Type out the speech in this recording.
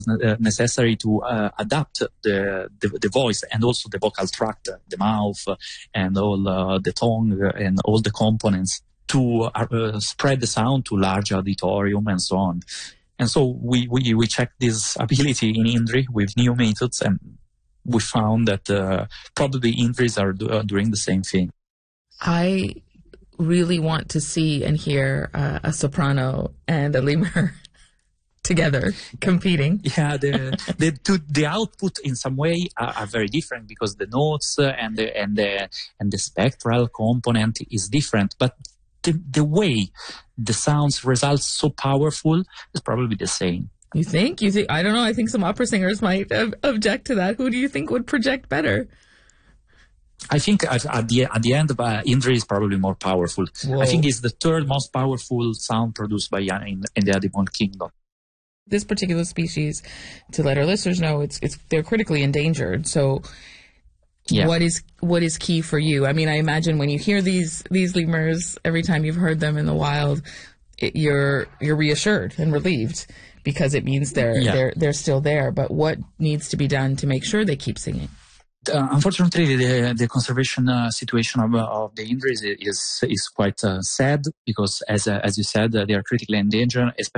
necessary to adapt the voice and also the vocal tract, the mouth, and all the tongue and all the components to spread the sound to large auditorium and so on. And so we checked this ability in Indri with new methods, and we found that probably Indris are doing the same thing. I really want to see and hear a soprano and a lemur together competing. Yeah, the output in some way are very different because the notes and the spectral component is different, but the way the sounds results so powerful is probably the same. You think? I don't know. I think some opera singers might object to that. Who do you think would project better? I think at the end, Indri is probably more powerful. Whoa. I think it's the third most powerful sound produced by in the animal kingdom. This particular species, to let our listeners know, they're critically endangered. So, yeah. What is key for you? I mean, I imagine when you hear these lemurs, every time you've heard them in the wild, you're reassured and relieved because it means they're still there. But what needs to be done to make sure they keep singing? Unfortunately, the conservation situation of the Indris is quite sad because, as you said, they are critically endangered, especially